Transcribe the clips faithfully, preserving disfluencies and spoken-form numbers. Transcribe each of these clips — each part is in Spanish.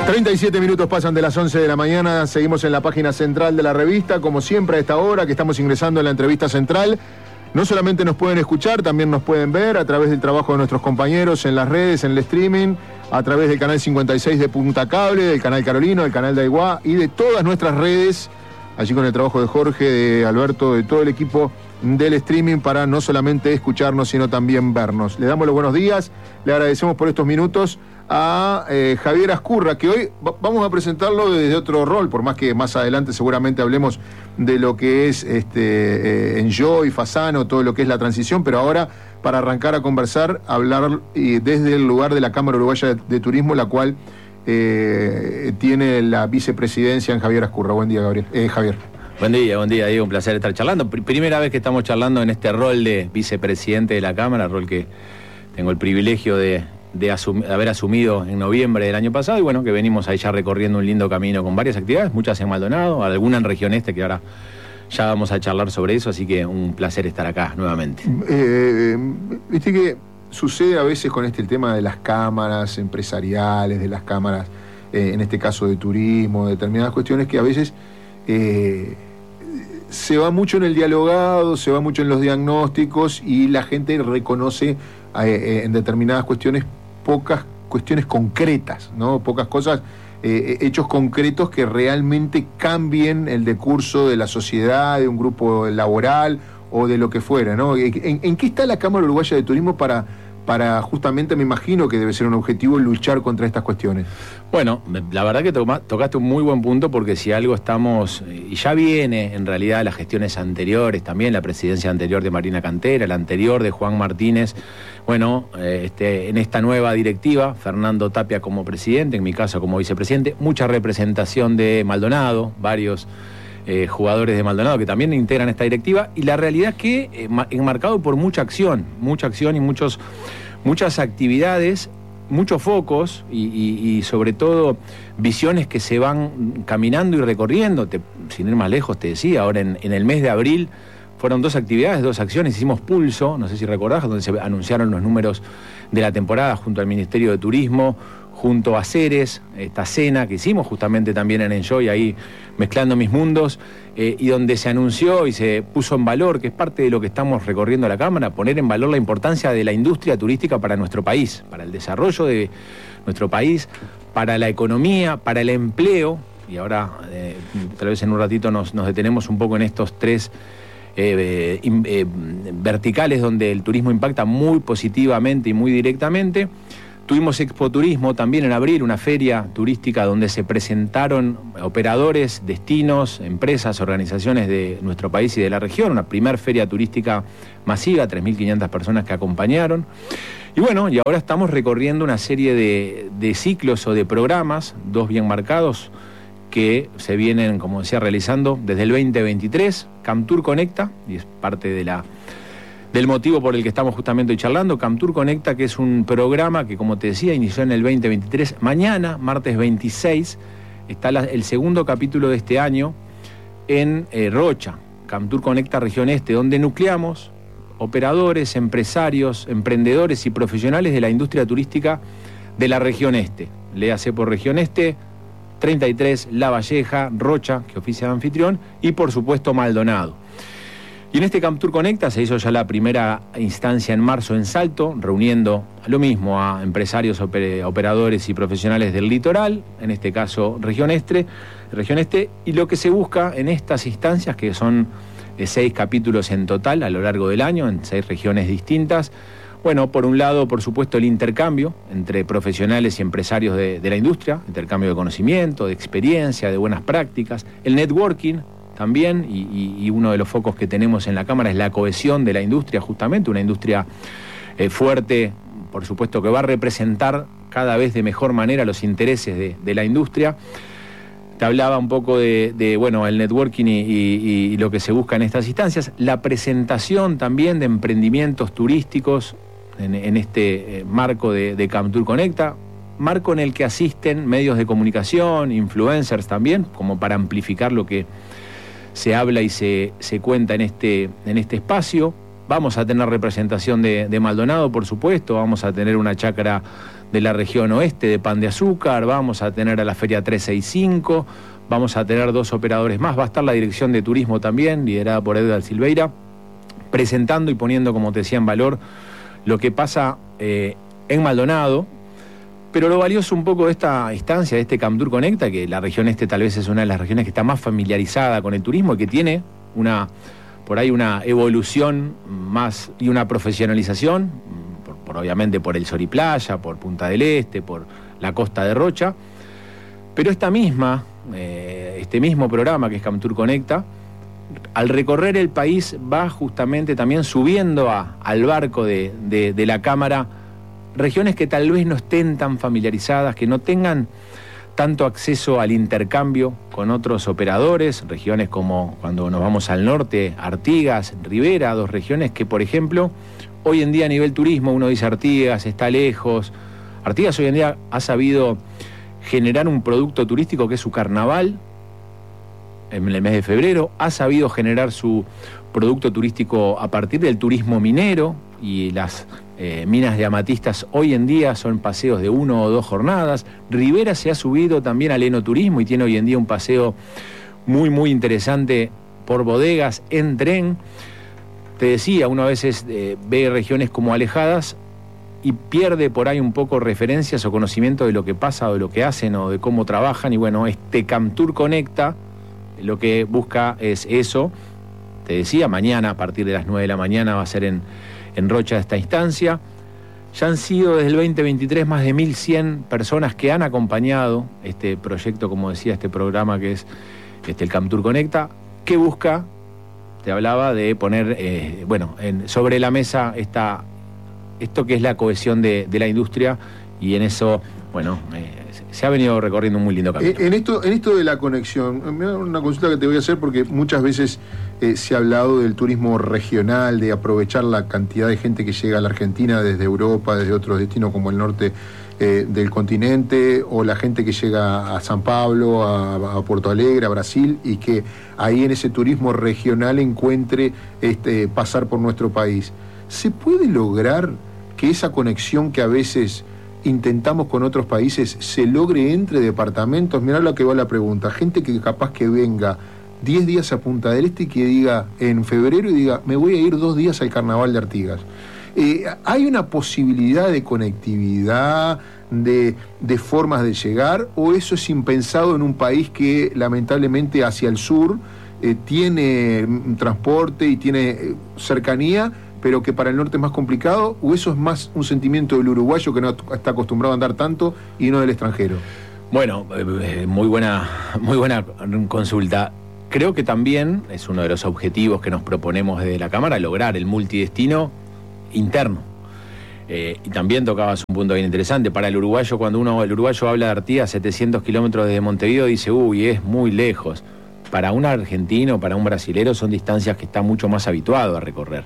treinta y siete minutos pasan de las once de la mañana, seguimos en la página central de la revista, como siempre a esta hora que estamos ingresando en la entrevista central. No solamente nos pueden escuchar, también nos pueden ver a través del trabajo de nuestros compañeros en las redes, en el streaming, a través del canal cincuenta y seis de Punta Cable, del canal Carolino, del canal de Aiguá y de todas nuestras redes, allí con el trabajo de Jorge, de Alberto, de todo el equipo del streaming para no solamente escucharnos, sino también vernos. Le damos los buenos días, le agradecemos por estos minutos a eh, Javier Ascurra, que hoy va vamos a presentarlo desde otro rol, por más que más adelante seguramente hablemos de lo que es este, eh, Enjoy, Fasano, todo lo que es la transición, pero ahora para arrancar a conversar, hablar eh, desde el lugar de la Cámara Uruguaya de, de Turismo, la cual eh, tiene la vicepresidencia en Javier Ascurra. Buen día, Gabriel. Eh, Javier. Buen día, buen día, Diego, un placer estar charlando. Primera vez que estamos charlando en este rol de vicepresidente de la Cámara, rol que tengo el privilegio de, de, asum de haber asumido en noviembre del año pasado, y bueno, que venimos ahí ya recorriendo un lindo camino con varias actividades, muchas en Maldonado, alguna en Región Este, que ahora ya vamos a charlar sobre eso, así que un placer estar acá nuevamente. Eh, Viste que sucede a veces con este el tema de las cámaras empresariales, de las cámaras, eh, en este caso de turismo, determinadas cuestiones que a veces eh, se va mucho en el dialogado, se va mucho en los diagnósticos y la gente reconoce eh, en determinadas cuestiones pocas cuestiones concretas, ¿no? Pocas cosas, eh, hechos concretos que realmente cambien el decurso de la sociedad, de un grupo laboral o de lo que fuera, ¿no? ¿En, en qué está la Cámara Uruguaya de Turismo para, para justamente, me imagino que debe ser un objetivo, luchar contra estas cuestiones? Bueno, la verdad que to tocaste un muy buen punto, porque si algo estamos, y ya viene en realidad las gestiones anteriores, también la presidencia anterior de Marina Cantera, la anterior de Juan Martínez, bueno, eh, este, en esta nueva directiva, Fernando Tapia como presidente, en mi caso como vicepresidente, mucha representación de Maldonado, varios eh, jugadores de Maldonado que también integran esta directiva, y la realidad es que eh, enmarcado por mucha acción, mucha acción y muchos, muchas actividades, muchos focos y, y, y sobre todo visiones que se van caminando y recorriendo. Te, sin ir más lejos, te decía, ahora en, en el mes de abril fueron dos actividades, dos acciones. Hicimos Pulso, no sé si recordás, donde se anunciaron los números de la temporada junto al Ministerio de Turismo, junto a Ceres, esta cena que hicimos justamente también en Enjoy, ahí mezclando mis mundos, eh, y donde se anunció y se puso en valor, que es parte de lo que estamos recorriendo la Cámara, poner en valor la importancia de la industria turística para nuestro país, para el desarrollo de nuestro país, para la economía, para el empleo, y ahora eh, tal vez en un ratito nos, nos detenemos un poco en estos tres eh, eh, eh, verticales donde el turismo impacta muy positivamente y muy directamente. Tuvimos Expo Turismo también en abril, una feria turística donde se presentaron operadores, destinos, empresas, organizaciones de nuestro país y de la región, una primer feria turística masiva, tres mil quinientas personas que acompañaron. Y bueno, y ahora estamos recorriendo una serie de, de ciclos o de programas, dos bien marcados, que se vienen, como decía, realizando desde el veinte veintitrés, Camtour Conecta, y es parte de la... del motivo por el que estamos justamente hoy charlando, Camtour Conecta, que es un programa que, como te decía, inició en el veinte veintitrés. Mañana, martes veintiséis, está la, el segundo capítulo de este año en eh, Rocha, Camtour Conecta Región Este, donde nucleamos operadores, empresarios, emprendedores y profesionales de la industria turística de la Región Este. Léase por Región Este, treinta y tres, La Valleja, Rocha, que oficia de anfitrión, y por supuesto Maldonado. Y en este Camtour Conecta se hizo ya la primera instancia en marzo en Salto, reuniendo lo mismo a empresarios, oper operadores y profesionales del litoral, en este caso Región Este, Región Este, y lo que se busca en estas instancias, que son eh, seis capítulos en total a lo largo del año, en seis regiones distintas, bueno, por un lado, por supuesto, el intercambio entre profesionales y empresarios de, de la industria, intercambio de conocimiento, de experiencia, de buenas prácticas, el networking, también, y, y, y uno de los focos que tenemos en la Cámara es la cohesión de la industria, justamente, una industria eh, fuerte, por supuesto, que va a representar cada vez de mejor manera los intereses de, de la industria. Te hablaba un poco de, de bueno, el networking y, y, y lo que se busca en estas instancias, la presentación también de emprendimientos turísticos en, en este eh, marco de, de Camtour Conecta, marco en el que asisten medios de comunicación, influencers también, como para amplificar lo que se habla y se, se cuenta en este, en este espacio. Vamos a tener representación de, de Maldonado, por supuesto, vamos a tener una chacra de la región oeste de Pan de Azúcar, vamos a tener a la Feria trescientos sesenta y cinco, vamos a tener dos operadores más, va a estar la Dirección de Turismo también, liderada por Edgar Silveira, presentando y poniendo, como te decía, en valor lo que pasa eh, en Maldonado. Pero lo valioso un poco de esta instancia, de este Camtur Conecta, que la región este tal vez es una de las regiones que está más familiarizada con el turismo y que tiene una, por ahí una evolución más y una profesionalización, por, por obviamente por el Sol y Playa, por Punta del Este, por la Costa de Rocha. Pero esta misma, eh, este mismo programa que es Camtur Conecta, al recorrer el país va justamente también subiendo a, al barco de, de, de la Cámara regiones que tal vez no estén tan familiarizadas, que no tengan tanto acceso al intercambio con otros operadores, regiones como cuando nos vamos al norte, Artigas, Rivera, dos regiones que, por ejemplo, hoy en día a nivel turismo, uno dice Artigas, está lejos. Artigas hoy en día ha sabido generar un producto turístico que es su carnaval en el mes de febrero, ha sabido generar su producto turístico a partir del turismo minero, y las eh, minas de amatistas hoy en día son paseos de uno o dos jornadas. Rivera se ha subido también al enoturismo y tiene hoy en día un paseo muy muy interesante por bodegas en tren. Te decía, uno a veces eh, ve regiones como alejadas y pierde por ahí un poco referencias o conocimiento de lo que pasa o de lo que hacen o de cómo trabajan, y bueno, este Camtur Conecta lo que busca es eso. Te decía, mañana a partir de las nueve de la mañana va a ser en, en Rocha esta instancia. Ya han sido desde el veinte veintitrés más de mil cien personas que han acompañado este proyecto, como decía, este programa que es este, el Camtur Conecta, que busca, te hablaba de poner eh, bueno, en, sobre la mesa esta, esto que es la cohesión de, de la industria, y en eso, bueno, eh, se ha venido recorriendo un muy lindo camino. En esto, en esto de la conexión, una consulta que te voy a hacer, porque muchas veces eh, se ha hablado del turismo regional, de aprovechar la cantidad de gente que llega a la Argentina desde Europa, desde otros destinos como el norte eh, del continente, o la gente que llega a San Pablo, a, a Porto Alegre, a Brasil, y que ahí en ese turismo regional encuentre este, pasar por nuestro país. ¿Se puede lograr que esa conexión que a veces intentamos con otros países se logre entre departamentos? Mirá lo que va la pregunta. Gente que capaz que venga diez días a Punta del Este y que diga en febrero y diga, me voy a ir dos días al Carnaval de Artigas. Eh, ¿Hay una posibilidad de conectividad, de, de formas de llegar, o eso es impensado en un país que lamentablemente hacia el sur eh, tiene transporte y tiene eh, cercanía, pero que para el norte es más complicado, o eso es más un sentimiento del uruguayo que no está acostumbrado a andar tanto y no del extranjero? Bueno, eh, muy buena, muy buena consulta. Creo que también es uno de los objetivos que nos proponemos desde la Cámara, lograr el multidestino interno. Eh, y también tocabas un punto bien interesante. Para el uruguayo, cuando uno el uruguayo habla de Artigas, setecientos kilómetros desde Montevideo, dice, uy, es muy lejos. Para un argentino, para un brasilero, son distancias que está mucho más habituado a recorrer.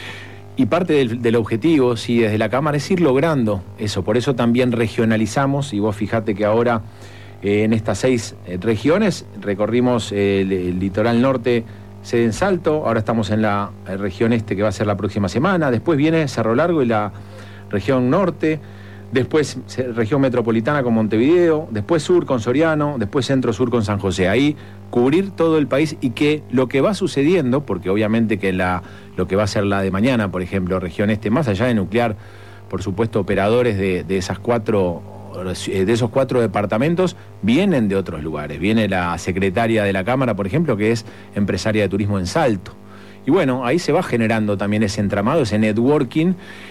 Y parte del, del objetivo, sí, desde la Cámara, es ir logrando eso. Por eso también regionalizamos, y vos fijate que ahora eh, en estas seis eh, regiones recorrimos eh, el, el litoral norte, sede en Salto, ahora estamos en la eh, región este que va a ser la próxima semana, después viene Cerro Largo y la región norte, después región metropolitana con Montevideo, después sur con Soriano, después centro-sur con San José. Ahí cubrir todo el país, y que lo que va sucediendo, porque obviamente que la, lo que va a ser la de mañana, por ejemplo, región este, más allá de nuclear, por supuesto, operadores de, de esas cuatro, de esos cuatro departamentos, vienen de otros lugares. Viene la secretaria de la Cámara, por ejemplo, que es empresaria de turismo en Salto. Y bueno, ahí se va generando también ese entramado, ese networking.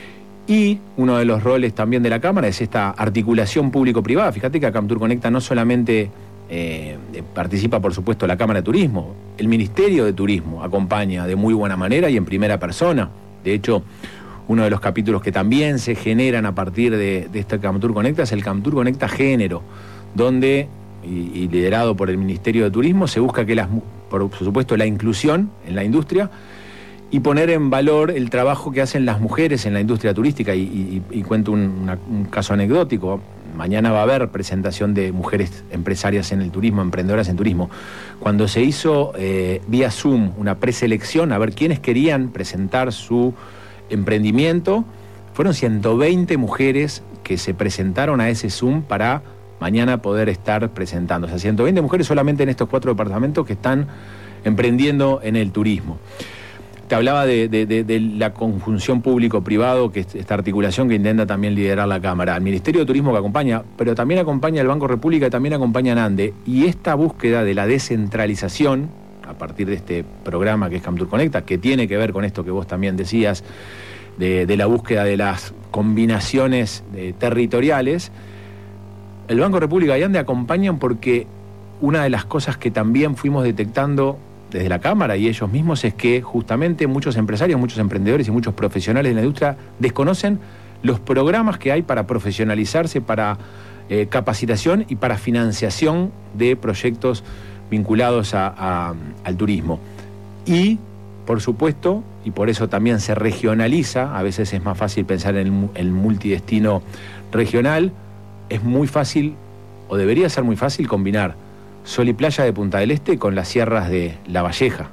Y uno de los roles también de la Cámara es esta articulación público-privada. Fíjate que a Camtur Conecta no solamente eh, participa, por supuesto, la Cámara de Turismo, el Ministerio de Turismo acompaña de muy buena manera y en primera persona. De hecho, uno de los capítulos que también se generan a partir de, de este Camtur Conecta es el Camtur Conecta Género, donde, y, y liderado por el Ministerio de Turismo, se busca que, las, por supuesto, la inclusión en la industria y poner en valor el trabajo que hacen las mujeres en la industria turística. Y, y, y cuento un, una, un caso anecdótico. Mañana va a haber presentación de mujeres empresarias en el turismo, emprendedoras en turismo. Cuando se hizo eh, vía Zoom una preselección a ver quiénes querían presentar su emprendimiento, fueron ciento veinte mujeres que se presentaron a ese Zoom para mañana poder estar presentando. O sea, ciento veinte mujeres solamente en estos cuatro departamentos que están emprendiendo en el turismo. Te hablaba de, de, de, de la conjunción público-privado, que es esta articulación que intenta también liderar la Cámara. El Ministerio de Turismo que acompaña, pero también acompaña el Banco República y también acompaña a NANDE. Y esta búsqueda de la descentralización, a partir de este programa que es Camtur Conecta, que tiene que ver con esto que vos también decías, de, de la búsqueda de las combinaciones eh, territoriales, el Banco República y ANDE acompañan porque una de las cosas que también fuimos detectando desde la Cámara y ellos mismos es que justamente muchos empresarios, muchos emprendedores y muchos profesionales de la industria desconocen los programas que hay para profesionalizarse, para eh, capacitación y para financiación de proyectos vinculados a, a, al turismo. Y, por supuesto, y por eso también se regionaliza, a veces es más fácil pensar en el, el multidestino regional, es muy fácil, o debería ser muy fácil, combinar Sol y Playa de Punta del Este con las sierras de La Valleja,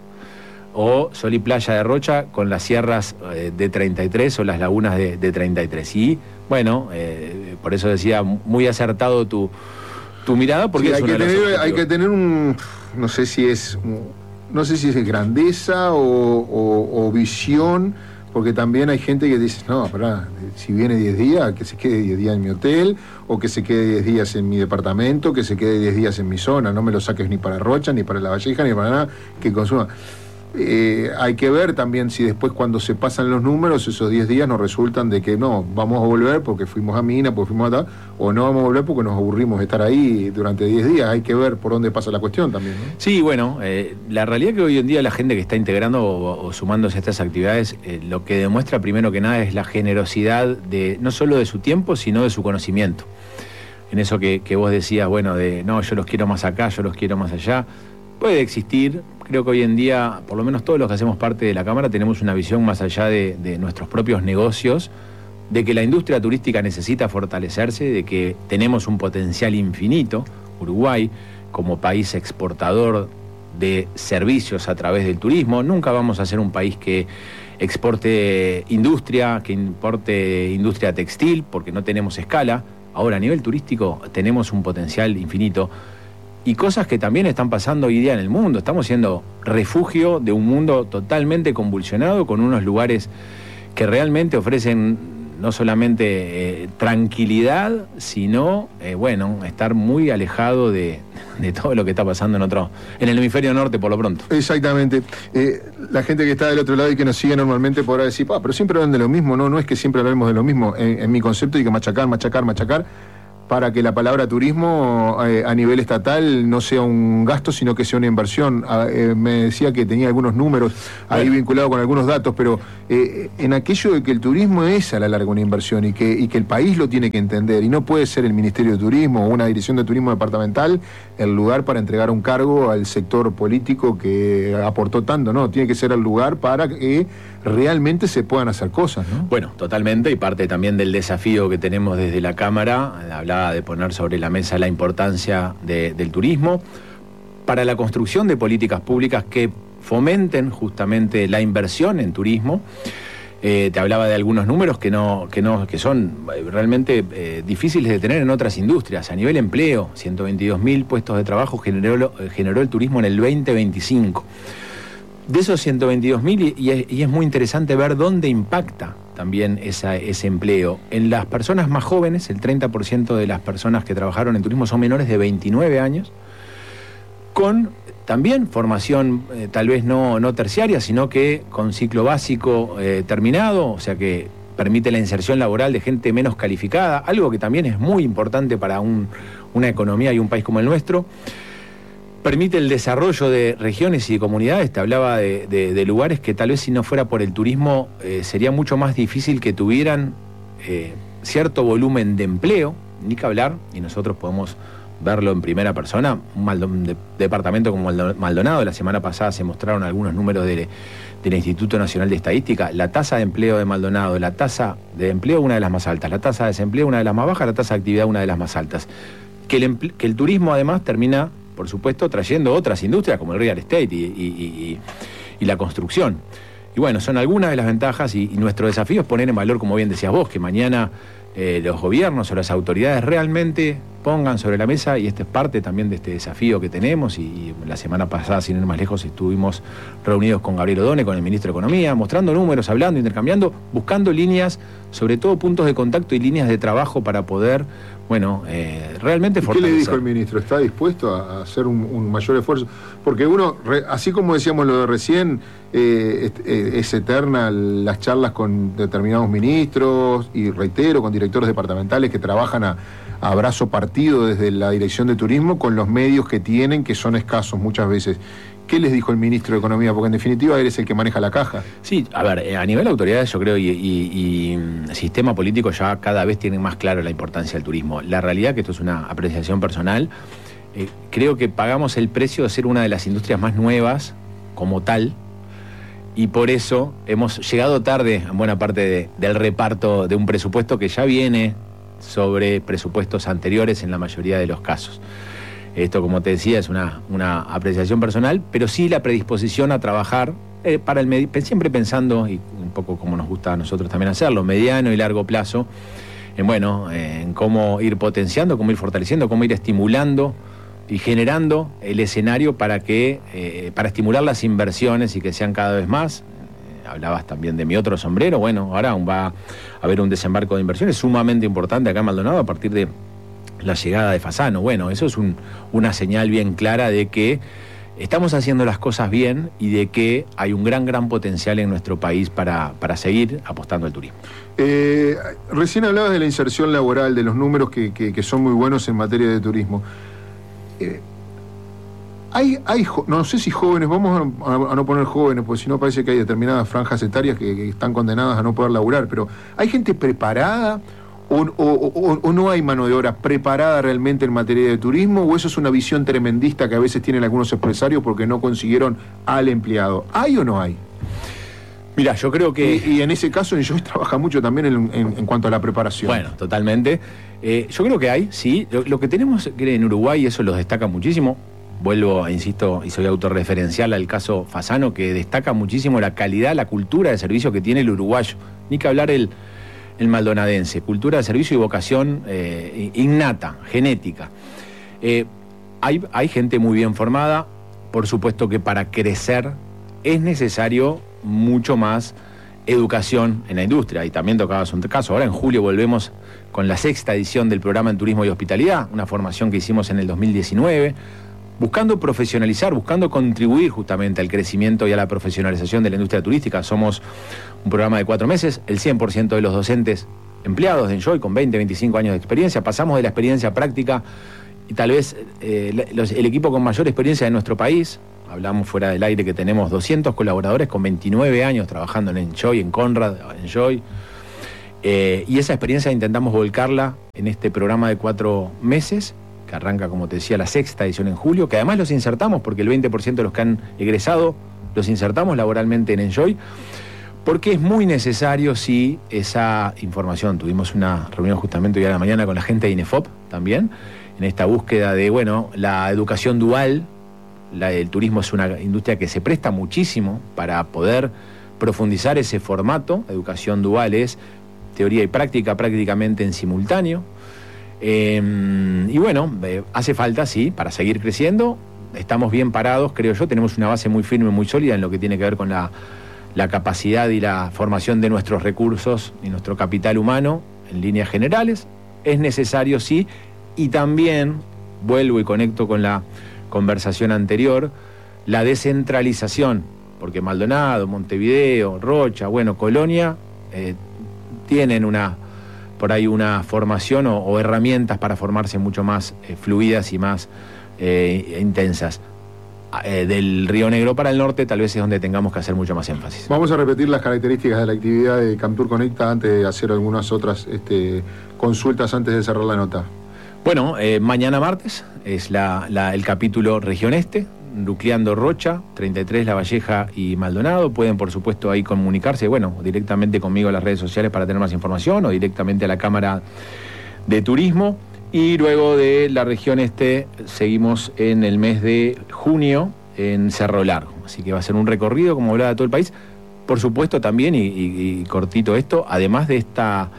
o Sol y Playa de Rocha con las sierras eh, de treinta y tres o las lagunas de, de treinta y tres. Y bueno, eh, por eso decía, muy acertado tu, tu mirada, porque sí, es hay, que tener, hay que tener un, no sé si es, no sé si es grandeza o, o, o visión, porque también hay gente que dice, no, pará, si viene diez días, que se quede diez días en mi hotel, o que se quede diez días en mi departamento, que se quede diez días en mi zona, no me lo saques ni para Rocha, ni para La Valleja, ni para nada, que consuma. Eh, hay que ver también si después cuando se pasan los números, esos diez días nos resultan de que no, vamos a volver porque fuimos a Mina, porque fuimos a tal, o no vamos a volver porque nos aburrimos de estar ahí durante diez días. Hay que ver por dónde pasa la cuestión también, ¿no? Sí, bueno, eh, la realidad es que hoy en día la gente que está integrando o, o sumándose a estas actividades, eh, lo que demuestra primero que nada es la generosidad de no solo de su tiempo, sino de su conocimiento. En eso que, que vos decías, bueno, de no, yo los quiero más acá, yo los quiero más allá. Puede existir, creo que hoy en día, por lo menos todos los que hacemos parte de la Cámara, tenemos una visión más allá de, de nuestros propios negocios, de que la industria turística necesita fortalecerse, de que tenemos un potencial infinito. Uruguay, como país exportador de servicios a través del turismo, nunca vamos a ser un país que exporte industria, que importe industria textil, porque no tenemos escala. Ahora, a nivel turístico, tenemos un potencial infinito. Y cosas que también están pasando hoy día en el mundo. Estamos siendo refugio de un mundo totalmente convulsionado, con unos lugares que realmente ofrecen no solamente eh, tranquilidad, sino, eh, bueno, estar muy alejado de, de todo lo que está pasando en otro, en el hemisferio norte por lo pronto. Exactamente. Eh, la gente que está del otro lado y que nos sigue normalmente podrá decir, ah, pero siempre hablan de lo mismo. No, no es que siempre hablemos de lo mismo. En, en mi concepto hay que machacar, machacar, machacar, para que la palabra turismo eh, a nivel estatal no sea un gasto, sino que sea una inversión. Ah, eh, me decía que tenía algunos números ahí bueno. vinculados con algunos datos, pero eh, en aquello de que el turismo es a la larga una inversión y que, y que el país lo tiene que entender, y no puede ser el Ministerio de Turismo o una dirección de turismo departamental el lugar para entregar un cargo al sector político que aportó tanto, no, tiene que ser el lugar para que realmente se puedan hacer cosas, ¿no? Bueno, totalmente, y parte también del desafío que tenemos desde la Cámara, hablaba de poner sobre la mesa la importancia de, del turismo para la construcción de políticas públicas que fomenten justamente la inversión en turismo. Eh, te hablaba de algunos números que no, que no, que son realmente eh, difíciles de tener en otras industrias. A nivel empleo, ciento veintidós mil puestos de trabajo generó, generó el turismo en el veinte veinticinco. De esos ciento veintidós mil, y, y, es, y es muy interesante ver dónde impacta también esa, ese empleo. En las personas más jóvenes, el treinta por ciento de las personas que trabajaron en turismo son menores de veintinueve años, con también formación eh, tal vez no, no terciaria, sino que con ciclo básico eh, terminado, o sea que permite la inserción laboral de gente menos calificada, algo que también es muy importante para un, una economía y un país como el nuestro. Permite el desarrollo de regiones y de comunidades. Te hablaba de, de, de lugares que tal vez si no fuera por el turismo eh, sería mucho más difícil que tuvieran eh, cierto volumen de empleo, ni que hablar, y nosotros podemos verlo en primera persona. Un Maldo, de, departamento como Maldonado, la semana pasada se mostraron algunos números de, del Instituto Nacional de Estadística. La tasa de empleo de Maldonado, la tasa de empleo una de las más altas, la tasa de desempleo una de las más bajas, la tasa de actividad una de las más altas. Que el, que el turismo además termina, por supuesto, trayendo otras industrias como el real estate y, y, y, y la construcción. Y bueno, son algunas de las ventajas y, y nuestro desafío es poner en valor, como bien decías vos, que mañana eh, los gobiernos o las autoridades realmente pongan sobre la mesa, y este es parte también de este desafío que tenemos, y, y la semana pasada, sin ir más lejos, estuvimos reunidos con Gabriel Odone, con el ministro de Economía, mostrando números, hablando, intercambiando, buscando líneas, sobre todo puntos de contacto y líneas de trabajo para poder, bueno, eh, realmente fortalecer. ¿Qué le dijo el ministro? ¿Está dispuesto a hacer un, un mayor esfuerzo? Porque uno, re, así como decíamos lo de recién, eh, es, es eterna las charlas con determinados ministros, y reitero, con directores departamentales que trabajan a a brazo partido desde la Dirección de Turismo con los medios que tienen, que son escasos muchas veces. ¿Qué les dijo el ministro de Economía? Porque en definitiva él es el que maneja la caja. Sí, a ver, a nivel de autoridades yo creo y, y, y sistema político ya cada vez tienen más claro la importancia del turismo. La realidad, que esto es una apreciación personal, eh, creo que pagamos el precio de ser una de las industrias más nuevas como tal, y por eso hemos llegado tarde en buena parte de, del reparto de un presupuesto que ya viene sobre presupuestos anteriores en la mayoría de los casos. Esto, como te decía, es una, una apreciación personal, pero sí la predisposición a trabajar eh, para el med- siempre pensando, y un poco como nos gusta a nosotros también hacerlo, mediano y largo plazo, en bueno, eh, en cómo ir potenciando, cómo ir fortaleciendo, cómo ir estimulando y generando el escenario para que, eh, para estimular las inversiones y que sean cada vez más. Hablabas también de mi otro sombrero. Bueno, ahora va a haber un desembarco de inversiones sumamente importante acá en Maldonado a partir de la llegada de Fasano. Bueno, eso es un, una señal bien clara de que estamos haciendo las cosas bien y de que hay un gran, gran potencial en nuestro país para, para seguir apostando al turismo. Eh, recién hablabas de la inserción laboral, de los números que, que, que son muy buenos en materia de turismo. Eh, Hay, hay, no sé si jóvenes, vamos a, a no poner jóvenes, porque si no parece que hay determinadas franjas etarias que, que están condenadas a no poder laburar, pero ¿hay gente preparada o, o, o, o no hay mano de obra preparada realmente en materia de turismo? ¿O eso es una visión tremendista que a veces tienen algunos empresarios porque no consiguieron al empleado? ¿Hay o no hay? Mira, yo creo que... Y, y en ese caso Enjoy trabaja mucho también en, en, en cuanto a la preparación. Bueno, totalmente. Eh, yo creo que hay, sí. Lo, lo que tenemos en Uruguay, eso los destaca muchísimo. Vuelvo, insisto, y soy autorreferencial al caso Fasano, que destaca muchísimo la calidad, la cultura de servicio que tiene el uruguayo. Ni que hablar el, el maldonadense. Cultura de servicio y vocación eh, innata, genética. Eh, hay, hay gente muy bien formada. Por supuesto que para crecer es necesario mucho más educación en la industria. Y también tocabas un caso. Ahora en julio volvemos con la sexta edición del programa en Turismo y Hospitalidad, una formación que hicimos en el dos mil diecinueve, buscando profesionalizar, buscando contribuir justamente al crecimiento y a la profesionalización de la industria turística. Somos un programa de cuatro meses, el cien por ciento de los docentes empleados de Enjoy con veinte, veinticinco años de experiencia. Pasamos de la experiencia práctica y tal vez eh, los, el equipo con mayor experiencia de nuestro país. Hablamos fuera del aire que tenemos doscientos colaboradores con veintinueve años trabajando en Enjoy, en Conrad, en Enjoy. Eh, y esa experiencia intentamos volcarla en este programa de cuatro meses, que arranca, como te decía, la sexta edición en julio, que además los insertamos, porque el veinte por ciento de los que han egresado los insertamos laboralmente en Enjoy, porque es muy necesario, sí, esa información. Tuvimos una reunión justamente hoy a la mañana con la gente de INEFOP también, en esta búsqueda de, bueno, la educación dual. La, el turismo es una industria que se presta muchísimo para poder profundizar ese formato. Educación dual es teoría y práctica prácticamente en simultáneo. Eh, y bueno, eh, hace falta, sí, para seguir creciendo. Estamos bien parados, creo yo. Tenemos una base muy firme, muy sólida en lo que tiene que ver con la, la capacidad y la formación de nuestros recursos y nuestro capital humano en líneas generales. Es necesario, sí, y también vuelvo y conecto con la conversación anterior, la descentralización, porque Maldonado, Montevideo, Rocha, bueno, Colonia, eh, tienen una, por ahí una formación o, o herramientas para formarse mucho más eh, fluidas y más eh, intensas. Eh, del Río Negro para el norte tal vez es donde tengamos que hacer mucho más énfasis. Vamos a repetir las características de la actividad de Camtur Conecta antes de hacer algunas otras este, consultas antes de cerrar la nota. Bueno, eh, mañana martes es la, la, el capítulo Región Este, nucleando Rocha, treinta y tres, La Valleja y Maldonado. Pueden, por supuesto, ahí comunicarse, bueno, directamente conmigo en las redes sociales para tener más información o directamente a la Cámara de Turismo. Y luego de la Región Este seguimos en el mes de junio en Cerro Largo. Así que va a ser un recorrido, como hablaba, de todo el país. Por supuesto también, y, y, y cortito esto, además de esta...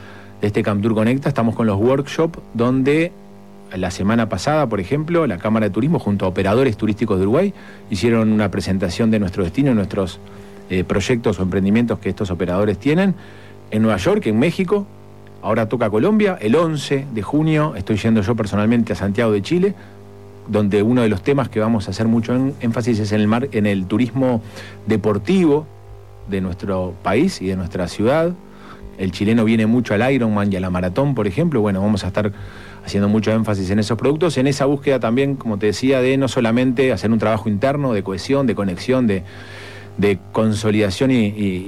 de este Camtur Conecta, estamos con los workshops donde la semana pasada, por ejemplo, la Cámara de Turismo junto a operadores turísticos de Uruguay hicieron una presentación de nuestro destino y nuestros eh, proyectos o emprendimientos que estos operadores tienen en Nueva York, en México. Ahora toca Colombia. El once de junio estoy yendo yo personalmente a Santiago de Chile, donde uno de los temas que vamos a hacer mucho en, énfasis es en el, mar, en el turismo deportivo de nuestro país y de nuestra ciudad. El chileno viene mucho al Ironman y a la maratón, por ejemplo. Bueno, vamos a estar haciendo mucho énfasis en esos productos, en esa búsqueda también, como te decía, de no solamente hacer un trabajo interno, de cohesión, de conexión, de, de consolidación y,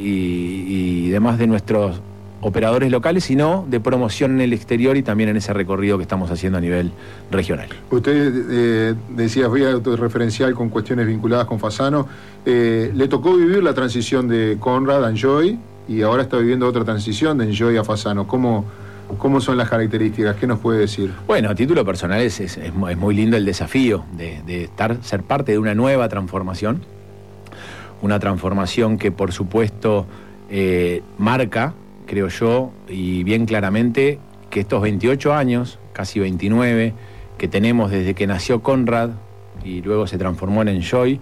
y, y demás de nuestros operadores locales, sino de promoción en el exterior y también en ese recorrido que estamos haciendo a nivel regional. Usted eh, decía, fui autorreferencial con cuestiones vinculadas con Fasano. Eh, le tocó vivir la transición de Conrad a Enjoy y ahora está viviendo otra transición de Enjoy a Fasano. ¿Cómo, cómo son las características? ¿Qué nos puede decir? Bueno, a título personal es, es, es muy lindo el desafío de, de estar, ser parte de una nueva transformación. Una transformación que, por supuesto, eh, marca, creo yo, y bien claramente, que estos veintiocho años, casi veintinueve, que tenemos desde que nació Conrad y luego se transformó en Enjoy,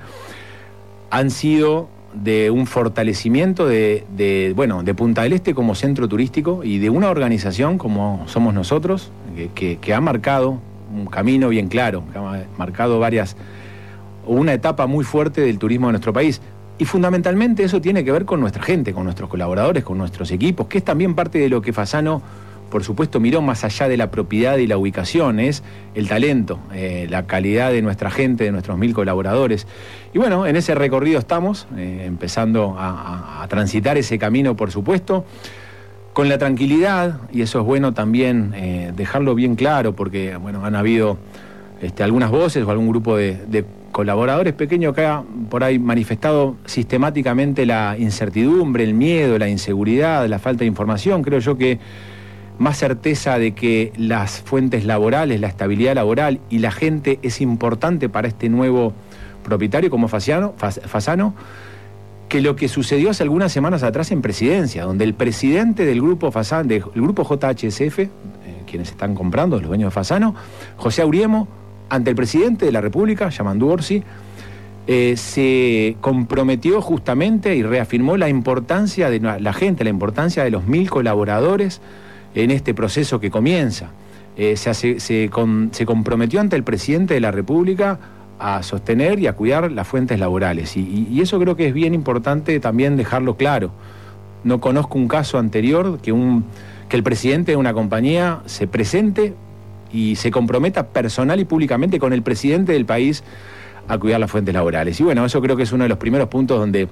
han sido de un fortalecimiento de, de, bueno, de Punta del Este como centro turístico y de una organización como somos nosotros, que, que, que ha marcado un camino bien claro, que ha marcado varias, una etapa muy fuerte del turismo de nuestro país. Y fundamentalmente eso tiene que ver con nuestra gente, con nuestros colaboradores, con nuestros equipos, que es también parte de lo que Fasano, por supuesto, miró más allá de la propiedad y la ubicación, es el talento, eh, la calidad de nuestra gente, de nuestros mil colaboradores. Y bueno, en ese recorrido estamos, eh, empezando a, a, a transitar ese camino, por supuesto, con la tranquilidad, y eso es bueno también eh, dejarlo bien claro, porque bueno, han habido este, algunas voces o algún grupo de, de colaboradores pequeños que ha por ahí manifestado sistemáticamente la incertidumbre, el miedo, la inseguridad, la falta de información. Creo yo que más certeza de que las fuentes laborales, la estabilidad laboral y la gente es importante para este nuevo propietario como Fasano, Fasano, que lo que sucedió hace algunas semanas atrás en Presidencia, donde el presidente del grupo Fasano, del grupo J H S F, eh, quienes están comprando, los dueños de Fasano, José Auriemo, ante el presidente de la República, Yamandu Orsi, eh, se comprometió justamente y reafirmó la importancia de la gente, la importancia de los mil colaboradores en este proceso que comienza. Eh, se, hace, se, con, se comprometió ante el presidente de la República a sostener y a cuidar las fuentes laborales. Y, y, y eso creo que es bien importante también dejarlo claro. No conozco un caso anterior que, un, que el presidente de una compañía se presente y se comprometa personal y públicamente con el presidente del país a cuidar las fuentes laborales. Y bueno, eso creo que es uno de los primeros puntos donde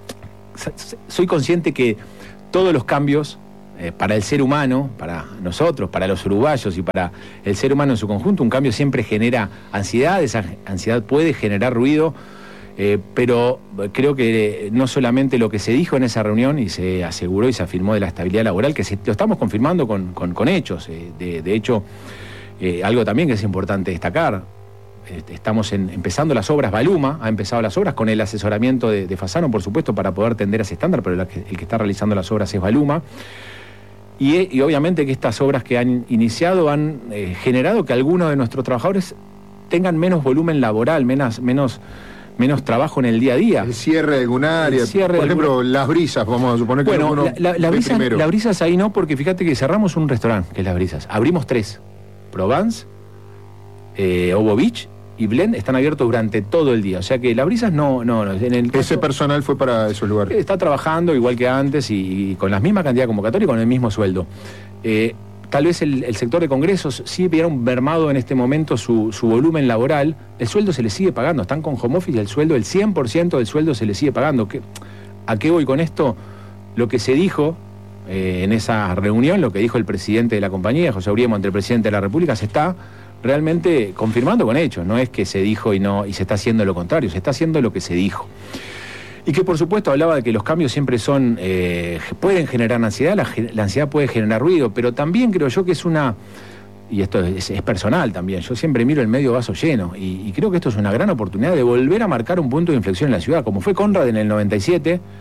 soy consciente que todos los cambios eh, para el ser humano, para nosotros, para los uruguayos y para el ser humano en su conjunto, un cambio siempre genera ansiedad, esa ansiedad puede generar ruido, eh, pero creo que no solamente lo que se dijo en esa reunión y se aseguró y se afirmó de la estabilidad laboral, que se, lo estamos confirmando con, con, con hechos, eh, de, de hecho, Eh, algo también que es importante destacar, eh, estamos en, empezando las obras, Baluma ha empezado las obras con el asesoramiento de, de Fasano, por supuesto, para poder tender a ese estándar, pero el que, el que está realizando las obras es Baluma. Y, y obviamente que estas obras que han iniciado han eh, generado que algunos de nuestros trabajadores tengan menos volumen laboral, menos, menos, menos trabajo en el día a día. El cierre de alguna área, cierre por de ejemplo, alguna... Las Brisas, vamos a suponer que bueno, alguno la, la, la brisa, primero. Las Brisas ahí no, porque fíjate que cerramos un restaurante, que es Las Brisas, abrimos tres. Provence, eh, Obo Beach y Blend están abiertos durante todo el día. O sea que Las Brisas no... no, no en el caso, ese personal fue para esos lugares. Está trabajando igual que antes y, y con la misma cantidad de convocatoria y con el mismo sueldo. Eh, tal vez el, el sector de congresos sí vieron mermado en este momento su, su volumen laboral. El sueldo se les sigue pagando. Están con home office y el sueldo, el cien por ciento del sueldo se les sigue pagando. ¿Qué, ¿A qué voy con esto? Lo que se dijo... Eh, en esa reunión, lo que dijo el presidente de la compañía, José Auriemo, ante el presidente de la República, se está realmente confirmando con hechos. No es que se dijo y no y se está haciendo lo contrario, se está haciendo lo que se dijo. Y que por supuesto hablaba de que los cambios siempre son eh, pueden generar ansiedad, la, la ansiedad puede generar ruido, pero también creo yo que es una, y esto es, es personal también, yo siempre miro el medio vaso lleno, y, y creo que esto es una gran oportunidad de volver a marcar un punto de inflexión en la ciudad, como fue Conrad en el noventa y siete.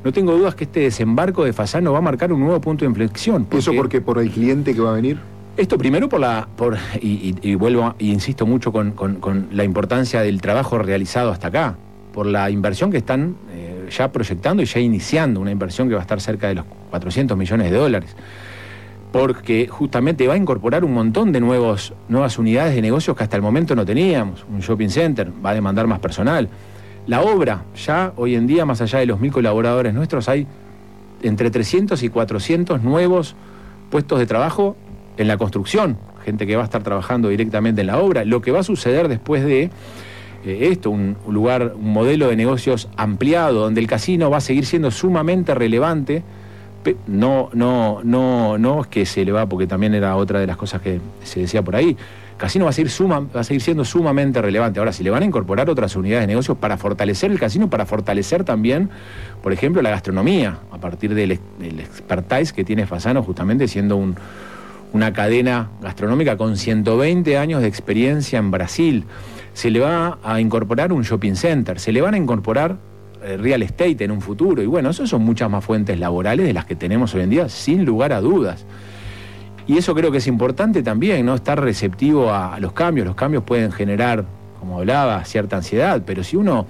no tengo dudas que este desembarco de Fasano va a marcar un nuevo punto de inflexión. Porque ¿eso porque por el cliente que va a venir? Esto primero por la, por, y, y, y vuelvo, e insisto mucho con, con, con la importancia del trabajo realizado hasta acá, por la inversión que están eh, ya proyectando y ya iniciando, una inversión que va a estar cerca de los cuatrocientos millones de dólares. Porque justamente va a incorporar un montón de nuevos, nuevas unidades de negocios que hasta el momento no teníamos. Un shopping center va a demandar más personal. La obra, ya hoy en día, más allá de los mil colaboradores nuestros, hay entre trescientos y cuatrocientos nuevos puestos de trabajo en la construcción, gente que va a estar trabajando directamente en la obra. Lo que va a suceder después de eh, esto, un, un lugar, un modelo de negocios ampliado, donde el casino va a seguir siendo sumamente relevante. No, no, no, no es que se le va, porque también era otra de las cosas que se decía por ahí. Casino va a seguir suma, va a seguir siendo sumamente relevante. Ahora, si le van a incorporar otras unidades de negocios para fortalecer el casino, para fortalecer también, por ejemplo, la gastronomía, a partir del, del expertise que tiene Fasano, justamente siendo un, una cadena gastronómica con ciento veinte años de experiencia en Brasil. Se le va a incorporar un shopping center, se le van a incorporar real estate en un futuro, y bueno, eso son muchas más fuentes laborales de las que tenemos hoy en día, sin lugar a dudas. Y eso creo que es importante también, ¿no? Estar receptivo a, a los cambios. Los cambios pueden generar, como hablaba, cierta ansiedad, pero si uno,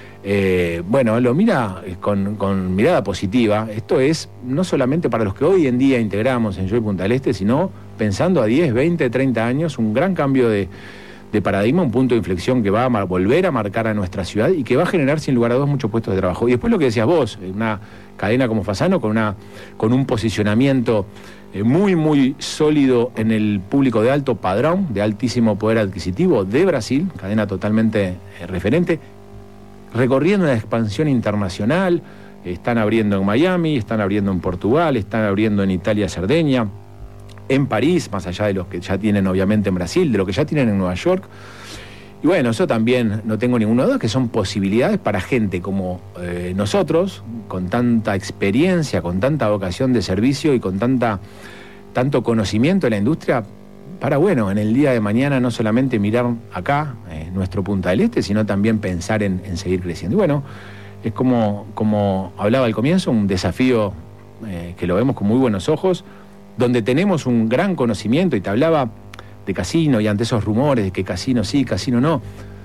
eh, bueno, lo mira con, con mirada positiva, esto es no solamente para los que hoy en día integramos en Enjoy Punta del Este, sino pensando a diez, veinte, treinta años, un gran cambio de de paradigma, un punto de inflexión que va a volver a marcar a nuestra ciudad y que va a generar sin lugar a dudas muchos puestos de trabajo. Y después lo que decías vos, una cadena como Fasano con, una, con un posicionamiento eh, muy muy sólido en el público de alto padrón, de altísimo poder adquisitivo de Brasil, cadena totalmente eh, referente, recorriendo una expansión internacional, eh, están abriendo en Miami, están abriendo en Portugal, están abriendo en Italia, Cerdeña, en París, más allá de los que ya tienen obviamente en Brasil, de lo que ya tienen en Nueva York. Y bueno, eso también no tengo ninguna duda que son posibilidades para gente como eh, nosotros, con tanta experiencia, con tanta vocación de servicio y con tanta, tanto conocimiento de la industria, para, bueno, en el día de mañana no solamente mirar acá, eh, nuestro Punta del Este, sino también pensar en, en seguir creciendo. Y bueno, es como, como hablaba al comienzo, un desafío eh, que lo vemos con muy buenos ojos, donde tenemos un gran conocimiento, y te hablaba de casino y ante esos rumores de que casino sí, casino no,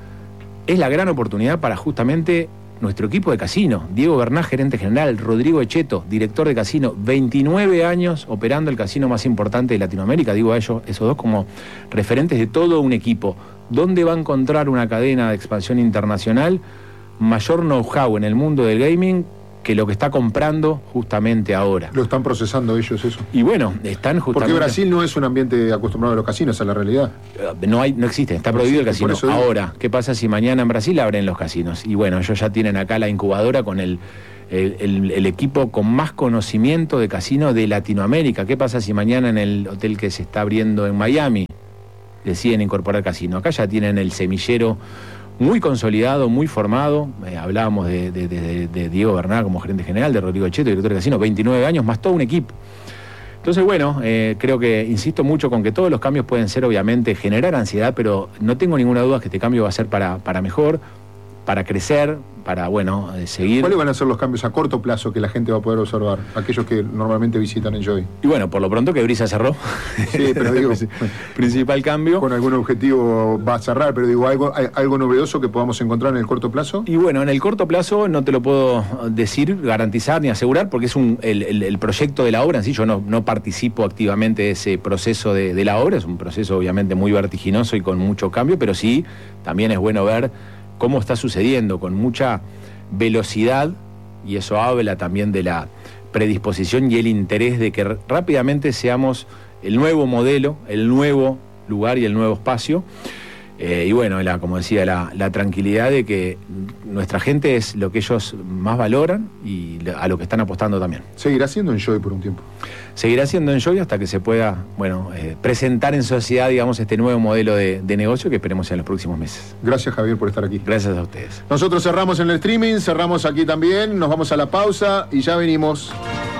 es la gran oportunidad para justamente nuestro equipo de casino. Diego Bernal, gerente general, Rodrigo Echeto, director de casino, veintinueve años operando el casino más importante de Latinoamérica, digo a ellos, esos dos como referentes de todo un equipo. ¿Dónde va a encontrar una cadena de expansión internacional mayor know-how en el mundo del gaming que lo que está comprando justamente ahora? Lo están procesando ellos eso. Y bueno, están justamente... Porque Brasil no es un ambiente acostumbrado a los casinos, esa es la realidad. No hay, no existe, está prohibido no el casino. Ahora, ¿qué pasa si mañana en Brasil abren los casinos? Y bueno, ellos ya tienen acá la incubadora con el, el, el, el equipo con más conocimiento de casino de Latinoamérica. ¿Qué pasa si mañana en el hotel que se está abriendo en Miami deciden incorporar casino? Acá ya tienen el semillero muy consolidado, muy formado. Eh, hablábamos de, de, de, de Diego Bernal como gerente general, de Rodrigo Echeto, director de casino, veintinueve años, más todo un equipo. Entonces, bueno, eh, creo que insisto mucho con que todos los cambios pueden ser, obviamente, generar ansiedad, pero no tengo ninguna duda que este cambio va a ser para, para mejor, para crecer, para, bueno, eh, seguir... ¿Cuáles van a ser los cambios a corto plazo que la gente va a poder observar? Aquellos que normalmente visitan Enjoy. Y bueno, por lo pronto que Brisa cerró. Sí, pero digo... principal cambio. Con algún objetivo va a cerrar, pero digo, ¿algo, hay, algo novedoso que podamos encontrar en el corto plazo? Y bueno, en el corto plazo no te lo puedo decir, garantizar ni asegurar, porque es un, el, el, el proyecto de la obra en sí. Yo no, no participo activamente de ese proceso de, de la obra. Es un proceso obviamente muy vertiginoso y con mucho cambio, pero sí, también es bueno ver cómo está sucediendo con mucha velocidad, y eso habla también de la predisposición y el interés de que rápidamente seamos el nuevo modelo, el nuevo lugar y el nuevo espacio. Eh, y bueno, la, como decía, la, la tranquilidad de que nuestra gente es lo que ellos más valoran y a lo que están apostando también. ¿Seguirá siendo Enjoy por un tiempo? Seguirá siendo Enjoy hasta que se pueda, bueno, eh, presentar en sociedad, digamos, este nuevo modelo de, de negocio que esperemos en los próximos meses. Gracias, Javier, por estar aquí. Gracias a ustedes. Nosotros cerramos en el streaming, cerramos aquí también, nos vamos a la pausa y ya venimos.